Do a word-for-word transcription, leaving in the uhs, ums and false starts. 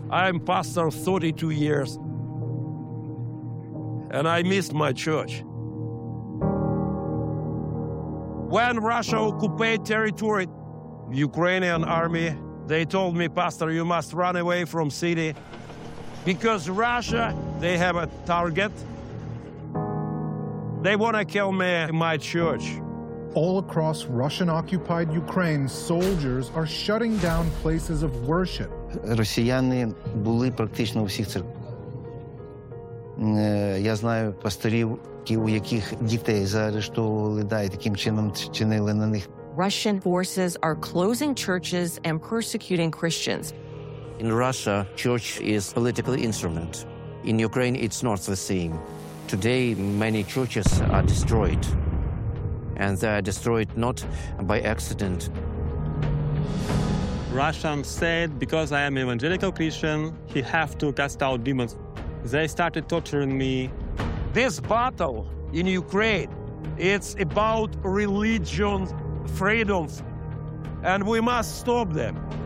I'm pastor thirty-two years, and I missed my church. When Russia occupied territory, Ukrainian army, they told me, Pastor, you must run away from city because Russia, they have a target. They want to kill me in my church. All across Russian-occupied Ukraine, soldiers are shutting down places of worship. Росіяни були практично у всіх церквах. Я знаю пасторів, у яких дітей заарештовували, да, і таким чином чинили на них. Russian forces are closing churches and persecuting Christians. In Russia, church is a political instrument. In Ukraine, it's not the same. Today, many churches are destroyed. And they are destroyed not by accident. Russians said, because I am evangelical Christian, he have to cast out demons. They started torturing me. This battle in Ukraine, it's about religion freedom, and we must stop them.